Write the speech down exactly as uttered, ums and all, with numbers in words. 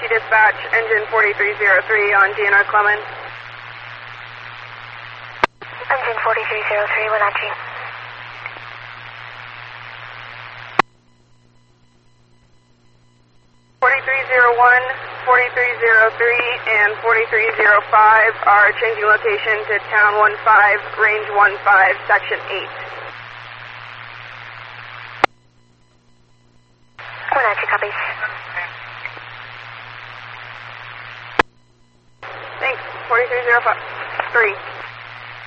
dispatch, engine forty-three oh three on D N R Clement. Engine forty-three oh three, Wenatchee. forty-three oh one, forty-three oh three, and forty-three oh five are changing location to Town one five, Range one five, Section eight. Wenatchee copies. Thanks. forty-three oh three.